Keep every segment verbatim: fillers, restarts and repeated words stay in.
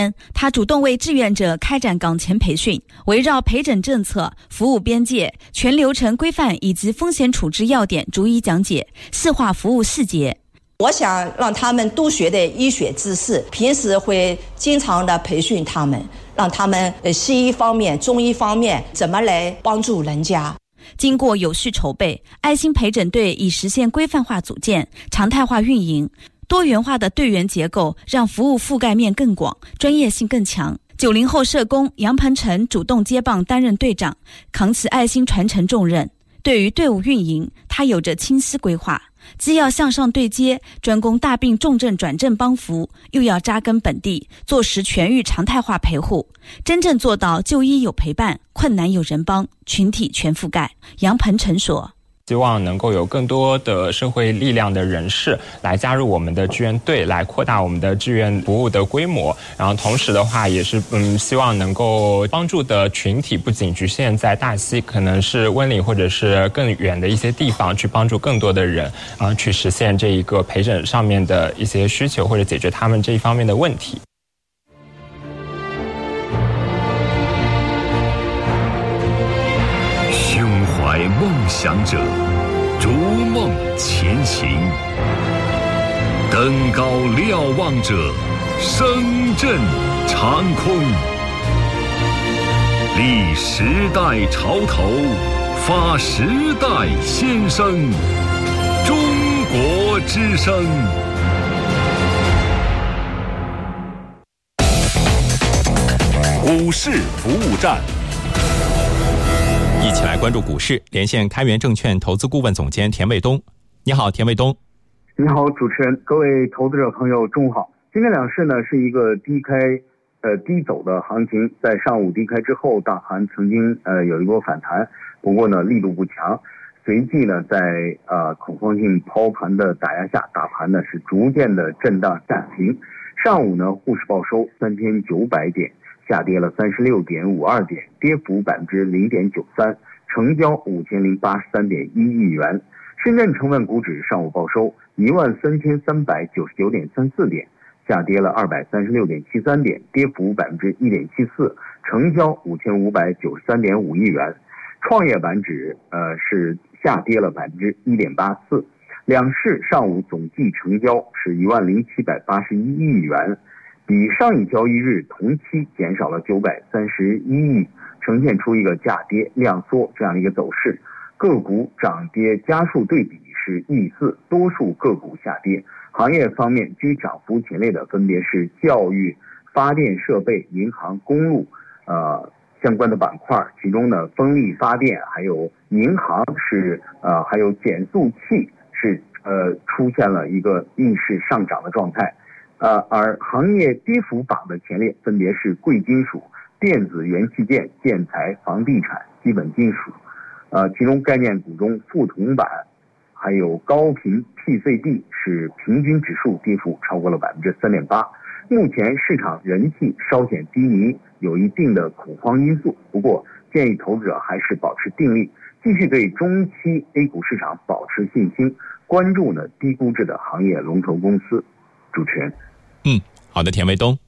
天，他主动为志愿者开展岗前培训，围绕陪诊政策、服务边界、全流程规范以及风险处置要点逐一讲解，细化服务细节。 我想让他们多学的医学知识，平时会经常的培训他们，让他们西医方面、中医方面怎么来帮助人家。 经过有序筹备，爱心陪诊队已实现规范化组建、常态化运营。多元化的队员结构让服务覆盖面更广，专业性更强。九零后社工杨鹏程主动接棒担任队长，扛起爱心传承重任。对于队伍运营，他有着清晰规划，既要向上对接，专攻大病重症转症帮扶，又要扎根本地，做实全域常态化陪护，真正做到就医有陪伴，困难有人帮，群体全覆盖。杨鹏程说， 希望能够有更多的社会力量的人士来加入我们的志愿队，来扩大我们的志愿服务的规模。然后同时的话，也是嗯，希望能够帮助的群体不仅局限在大溪，可能是温岭或者是更远的一些地方，去帮助更多的人啊、呃，去实现这一个陪诊上面的一些需求，或者解决他们这一方面的问题。 怀梦想者，逐梦前行；登高瞭望者，声震长空。立时代潮头，发时代先声。中国之声。 股市服务站。 一起来关注股市，连线开源证券投资顾问总监田卫东。你好，田卫东。 你好，主持人，各位投资者朋友，中午好。今天两市呢是一个低开呃低走的行情，在上午低开之后，大盘曾经呃有一波反弹，不过呢力度不强，随即呢在呃恐慌性抛盘的打压下，大盘呢是逐渐的震荡下行。上午呢沪市报收三千九百点。下跌了三十六点五二点，跌幅百分之零点九三，成交五千零八十三点一亿元。深圳成分股指上午报收一万三千三百九十九点三四点，下跌了二百三十六点七三点，跌幅百分之一点七四，成交五千五百九十三点五亿元。创业板指呃是下跌了百分之一点八四。两市上午总计成交是一万零七百八十一亿元。比上一交易日同期减少了九百三十一亿，呈现出一个价跌量缩这样的一个走势。个股涨跌家数对比是一四，多数个股下跌。行业方面居涨幅前列的分别是教育、发电设备、银行、公路呃相关的板块，其中呢风力发电还有银行是呃还有减速器是呃出现了一个逆势上涨的状态。呃，而行业跌幅榜的前列分别是贵金属、电子元器件、建材、房地产、基本金属。呃，其中概念股中富铜板还有高频 P C B 是平均指数跌幅超过了百分之三点八。目前市场人气稍显低迷，有一定的恐慌因素。不过，建议投资者还是保持定力，继续对中期 A 股市场保持信心，关注呢低估值的行业龙头公司。主持人。 嗯，好的，田卫东。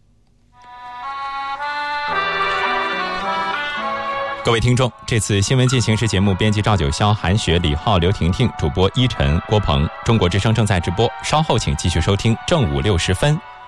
各位听众，这次新闻进行时节目编辑赵九霄、韩雪、李浩、刘婷婷，主播依晨、郭鹏。中国之声正在直播，稍后请继续收听正午六时分。